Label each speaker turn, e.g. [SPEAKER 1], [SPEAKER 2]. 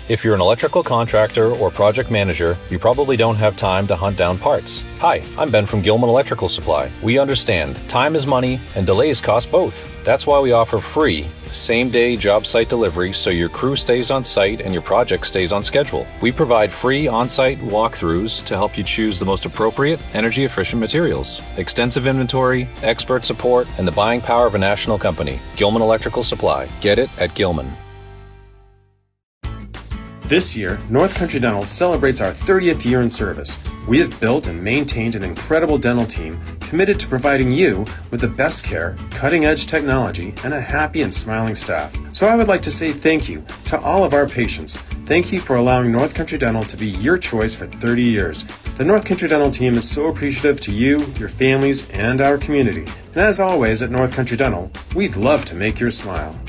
[SPEAKER 1] If you're an electrical contractor or project manager, you probably don't have time to hunt down parts. Hi, I'm Ben from Gilman Electrical Supply. We understand time is money and delays cost both. That's why we offer free, same-day job site delivery so your crew stays on site and your project stays on schedule. We provide free on-site walkthroughs to help you choose the most appropriate, energy-efficient materials, extensive inventory, expert support, and the buying power of a national company. Gilman Electrical Supply. Get it at Gilman.
[SPEAKER 2] This year, North Country Dental celebrates our 30th year in service. We have built and maintained an incredible dental team committed to providing you with the best care, cutting-edge technology, and a happy and smiling staff. So I would like to say thank you to all of our patients. Thank you for allowing North Country Dental to be your choice for 30 years. The North Country Dental team is so appreciative to you, your families, and our community. And as always at North Country Dental, we'd love to make your smile.